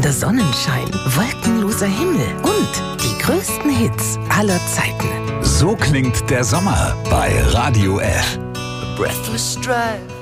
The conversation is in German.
Strahlender Sonnenschein, wolkenloser Himmel und die größten Hits aller Zeiten. So klingt der Sommer bei Radio F. A breathless drive